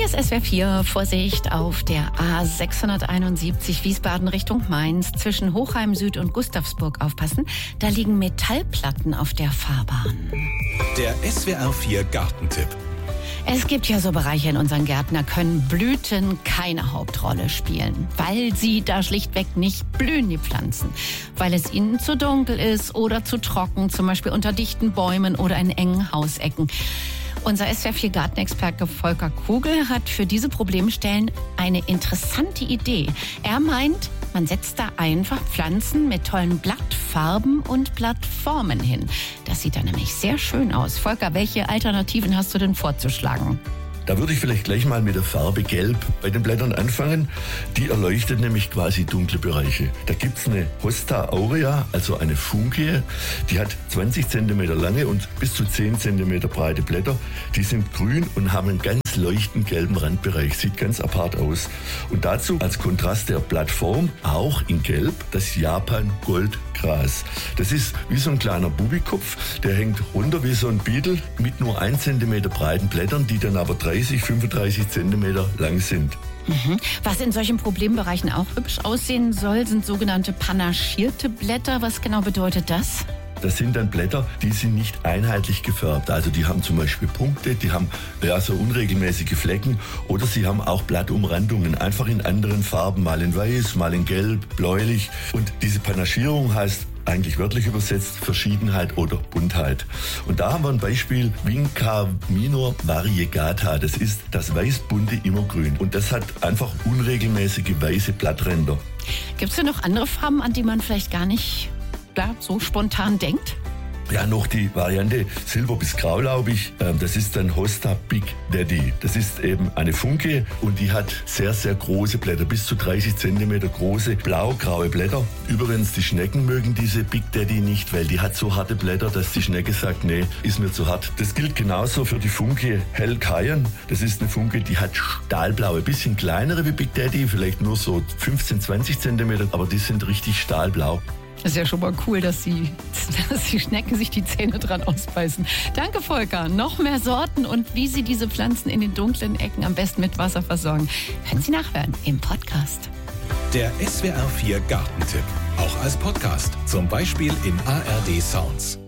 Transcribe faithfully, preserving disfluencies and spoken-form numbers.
Hier ist S W R vier, Vorsicht auf der A sechshunderteinundsiebzig Wiesbaden Richtung Mainz. Zwischen Hochheim Süd und Gustavsburg aufpassen, da liegen Metallplatten auf der Fahrbahn. Der S W R vier Gartentipp. Es gibt ja so Bereiche in unseren Gärten, da können Blüten keine Hauptrolle spielen, weil sie da schlichtweg nicht blühen, die Pflanzen. Weil es ihnen zu dunkel ist oder zu trocken, zum Beispiel unter dichten Bäumen oder in engen Hausecken. Unser S W R vier Gartenexperte Volker Kugel hat für diese Problemstellen eine interessante Idee. Er meint, man setzt da einfach Pflanzen mit tollen Blattfarben und Blattformen hin. Das sieht dann nämlich sehr schön aus. Volker, welche Alternativen hast du denn vorzuschlagen? Da würde ich vielleicht gleich mal mit der Farbe Gelb bei den Blättern anfangen. Die erleuchtet nämlich quasi dunkle Bereiche. Da gibt's eine Hosta aurea, also eine Funkie. Die hat zwanzig Zentimeter lange und bis zu zehn Zentimeter breite Blätter. Die sind grün und haben einen ganz leuchtend gelben Randbereich. Sieht ganz apart aus. Und dazu als Kontrast der Blattform, auch in Gelb, das Japan-Goldgras. Das ist wie so ein kleiner Bubikopf. Der hängt runter wie so ein Beetle mit nur ein Zentimeter breiten Blättern, die dann aber dreißig, fünfunddreißig Zentimeter lang sind. Mhm. Was in solchen Problembereichen auch hübsch aussehen soll, sind sogenannte panaschierte Blätter. Was genau bedeutet das? Das sind dann Blätter, die sind nicht einheitlich gefärbt. Also die haben zum Beispiel Punkte, die haben ja so unregelmäßige Flecken oder sie haben auch Blattumrandungen, einfach in anderen Farben, mal in weiß, mal in gelb, bläulich. Und diese Panaschierung heißt eigentlich wörtlich übersetzt Verschiedenheit oder Buntheit. Und da haben wir ein Beispiel, Vinca minor variegata. Das ist das weiß-bunte Immergrün. Und das hat einfach unregelmäßige weiße Blattränder. Gibt es denn noch andere Farben, an die man vielleicht gar nicht ja, so spontan denkt? Ja, noch die Variante Silber bis Graulaubig. Das ist dann Hosta Big Daddy. Das ist eben eine Funke und die hat sehr, sehr große Blätter, bis zu dreißig Zentimeter große, blau-graue Blätter. Übrigens, die Schnecken mögen diese Big Daddy nicht, weil die hat so harte Blätter, dass die Schnecke sagt, nee, ist mir zu hart. Das gilt genauso für die Funke Hell Cayenne. Das ist eine Funke, die hat stahlblaue, bisschen kleinere wie Big Daddy, vielleicht nur so fünfzehn, zwanzig Zentimeter, aber die sind richtig stahlblau. Das ist ja schon mal cool, dass die, dass die Schnecken sich die Zähne dran ausbeißen. Danke, Volker. Noch mehr Sorten und wie Sie diese Pflanzen in den dunklen Ecken am besten mit Wasser versorgen, können Sie nachhören im Podcast. Der S W R vier Gartentipp. Auch als Podcast. Zum Beispiel in A R D Sounds.